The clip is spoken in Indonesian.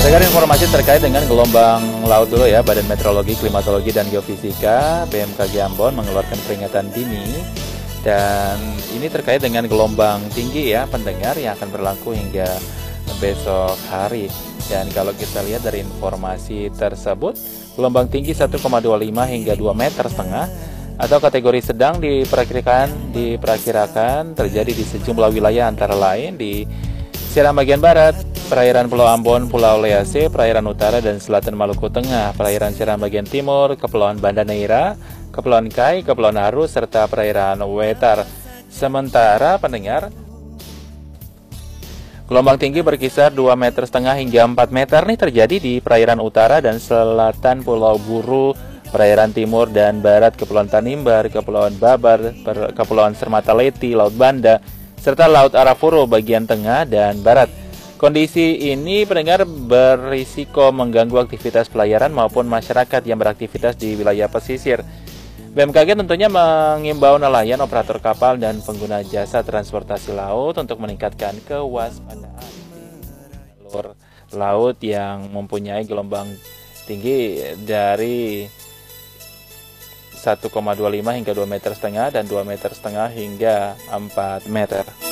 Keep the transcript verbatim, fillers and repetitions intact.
Sekarang informasi terkait dengan gelombang laut dulu ya. Badan Meteorologi, Klimatologi, dan Geofisika B M K G Ambon mengeluarkan peringatan dini. Dan ini terkait dengan gelombang tinggi ya pendengar yang akan berlaku hingga besok hari. Dan kalau kita lihat dari informasi tersebut, gelombang tinggi satu koma dua lima hingga dua meter setengah atau kategori sedang diperkirakan diperkirakan terjadi di sejumlah wilayah antara lain di Seram bagian barat, perairan Pulau Ambon, Pulau Lease, perairan utara dan selatan Maluku Tengah, perairan Seram bagian timur, Kepulauan Banda Neira, Kepulauan Kai, Kepulauan Aru, serta perairan Wetar. Sementara pendengar, gelombang tinggi berkisar dua meter setengah hingga empat meter nih terjadi di perairan utara dan selatan Pulau Buru, perairan timur dan barat Kepulauan Tanimbar, Kepulauan Babar, Kepulauan Sermataleti, Laut Banda, serta Laut Arafuru bagian tengah dan barat. Kondisi ini pendengar berisiko mengganggu aktivitas pelayaran maupun masyarakat yang beraktivitas di wilayah pesisir. B M K G tentunya mengimbau nelayan, operator kapal, dan pengguna jasa transportasi laut untuk meningkatkan kewaspadaan di jalur laut yang mempunyai gelombang tinggi dari satu koma dua lima hingga dua meter setengah dan dua meter setengah hingga empat meter.